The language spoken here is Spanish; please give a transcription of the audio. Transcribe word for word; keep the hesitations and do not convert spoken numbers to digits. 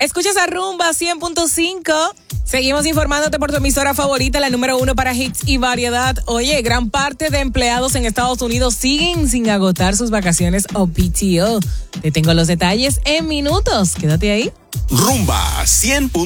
Escuchas a Rumba cien punto cinco. Seguimos informándote por tu emisora favorita, la número uno para hits y variedad. Oye, gran parte de empleados en Estados Unidos siguen sin agotar sus vacaciones o P T O. Te tengo los detalles en minutos. Quédate ahí. Rumba cien.